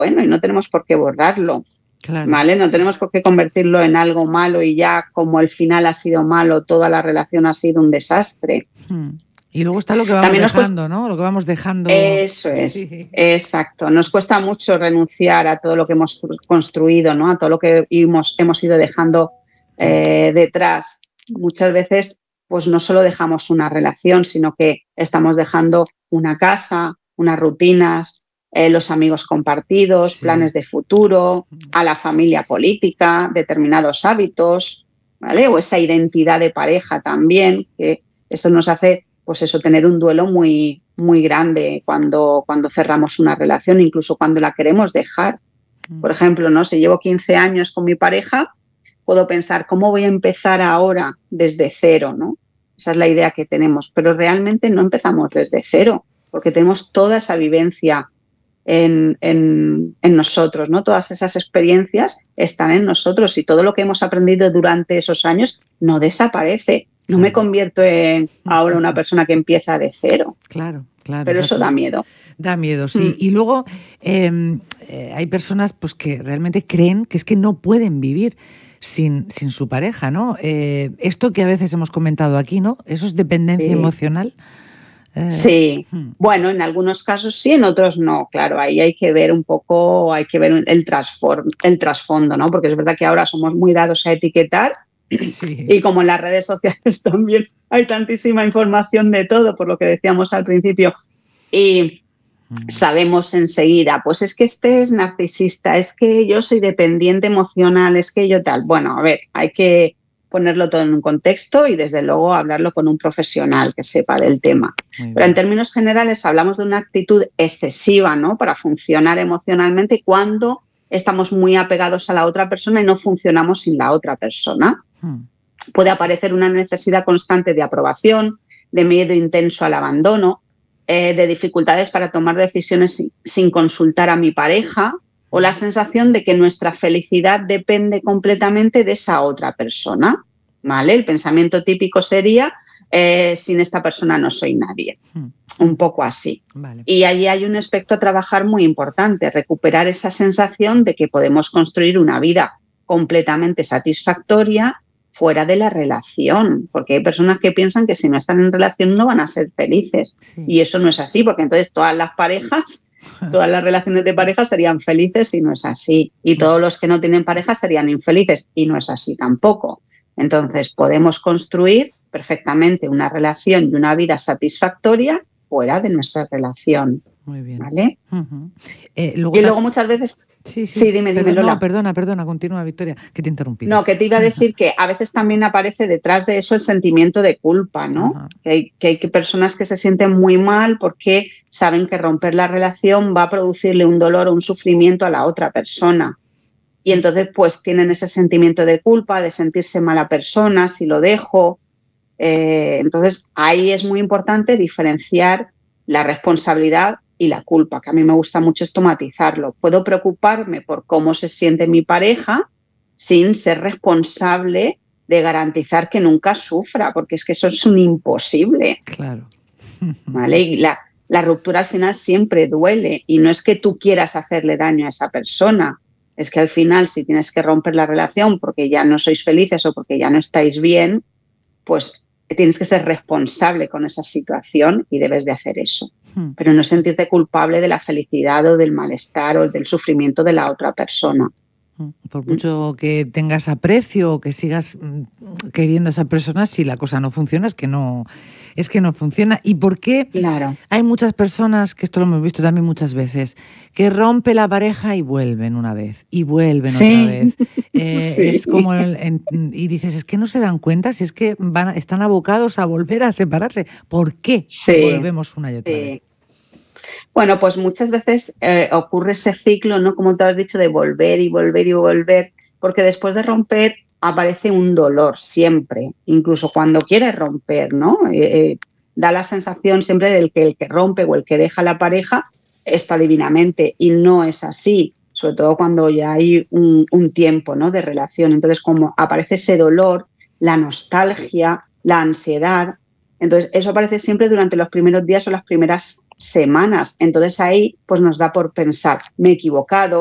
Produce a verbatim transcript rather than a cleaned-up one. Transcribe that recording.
bueno y no tenemos por qué borrarlo. Claro. ¿Vale? No tenemos por qué convertirlo en algo malo y ya como el final ha sido malo, toda la relación ha sido un desastre. Hmm. Y luego está lo que vamos También nos dejando, cuesta... ¿no? Lo que vamos dejando. Eso es, Sí. exacto. Nos cuesta mucho renunciar a todo lo que hemos construido, ¿no? A todo lo que hemos, hemos ido dejando eh, detrás. Muchas veces, pues no solo dejamos una relación, sino que estamos dejando una casa, unas rutinas, eh, los amigos compartidos, Sí. planes de futuro, a la familia política, determinados hábitos, ¿vale? O esa identidad de pareja también, que esto nos hace, pues eso, tener un duelo muy, muy grande cuando, cuando cerramos una relación, incluso cuando la queremos dejar. Por ejemplo, ¿no? Si llevo quince años con mi pareja, puedo pensar, ¿cómo voy a empezar ahora desde cero, ¿no? Esa es la idea que tenemos, pero realmente no empezamos desde cero, porque tenemos toda esa vivencia en, en, en nosotros, ¿no? Todas esas experiencias están en nosotros y todo lo que hemos aprendido durante esos años no desaparece. No me convierto en ahora una persona que empieza de cero. Claro, claro. Pero eso exacto. da miedo. Da miedo, sí. Mm. Y luego eh, eh, hay personas pues, que realmente creen que es que no pueden vivir sin, sin su pareja, ¿no? Eh, esto que a veces hemos comentado aquí, ¿no? Eso es dependencia Sí. emocional. Eh, Sí, hmm. bueno, en algunos casos sí, en otros no, claro, ahí hay que ver un poco, hay que ver el, trasfor- el trasfondo, ¿no? Porque es verdad que ahora somos muy dados a etiquetar Sí. y como en las redes sociales también hay tantísima información de todo, por lo que decíamos al principio, y sabemos enseguida, pues es que este es narcisista, es que yo soy dependiente emocional, es que yo tal. Bueno, a ver, hay que ponerlo todo en un contexto y desde luego hablarlo con un profesional que sepa del tema. Pero en términos generales hablamos de una actitud excesiva, ¿no? Para funcionar emocionalmente cuando estamos muy apegados a la otra persona y no funcionamos sin la otra persona. Hmm. Puede aparecer una necesidad constante de aprobación, de miedo intenso al abandono, eh, de dificultades para tomar decisiones sin, sin consultar a mi pareja, o la sensación de que nuestra felicidad depende completamente de esa otra persona, ¿vale? El pensamiento típico sería, eh, sin esta persona no soy nadie. Hmm. Un poco así. Vale. Y allí hay un aspecto a trabajar muy importante, recuperar esa sensación de que podemos construir una vida completamente satisfactoria fuera de la relación, porque hay personas que piensan que si no están en relación no van a ser felices. Sí. Y eso no es así, porque entonces todas las parejas, todas las relaciones de pareja serían felices y no es así. Y todos los que no tienen pareja serían infelices y no es así tampoco. Entonces podemos construir perfectamente una relación y una vida satisfactoria fuera de nuestra relación. Muy bien. ¿Vale? Uh-huh. Eh, luego y luego muchas veces... Sí, sí. Sí, dime, dime, Perdón, Lola. No, perdona, perdona, continúa, Victoria, que te he interrumpido. No, que te iba a decir que a veces también aparece detrás de eso el sentimiento de culpa, ¿no? Ajá. Que hay, que hay personas que se sienten muy mal porque saben que romper la relación va a producirle un dolor o un sufrimiento a la otra persona. Y entonces pues tienen ese sentimiento de culpa, de sentirse mala persona si lo dejo. Eh, entonces ahí es muy importante diferenciar la responsabilidad y la culpa, que a mí me gusta mucho esto matizarlo. Puedo preocuparme por cómo se siente mi pareja sin ser responsable de garantizar que nunca sufra, porque es que eso es un imposible. Claro. ¿Vale? Y la, la ruptura al final siempre duele y no es que tú quieras hacerle daño a esa persona, es que al final si tienes que romper la relación porque ya no sois felices o porque ya no estáis bien, pues tienes que ser responsable con esa situación y debes de hacer eso. Hmm. Pero no sentirte culpable de la felicidad o del malestar o del sufrimiento de la otra persona. Por mucho que tengas aprecio o que sigas queriendo a esa persona, si la cosa no funciona, es que no, es que no funciona. ¿Y por qué Claro. hay muchas personas, que esto lo hemos visto también muchas veces, que rompe la pareja y vuelven una vez, y vuelven Sí. otra vez? Eh, Sí. Es como el, en, y dices, es que no se dan cuenta si es que van, están abocados a volver a separarse. ¿Por qué Sí. volvemos una y otra Sí. vez? Bueno, pues muchas veces eh, ocurre ese ciclo, ¿no? Como te has dicho, de volver y volver y volver, porque después de romper aparece un dolor siempre, incluso cuando quieres romper, ¿no? Eh, eh, da la sensación siempre del que el que rompe o el que deja la pareja está divinamente y no es así, sobre todo cuando ya hay un, un tiempo, ¿no? De relación. Entonces, como aparece ese dolor, la nostalgia, la ansiedad, Entonces, eso aparece siempre durante los primeros días o las primeras semanas. Entonces, ahí pues nos da por pensar, me he equivocado,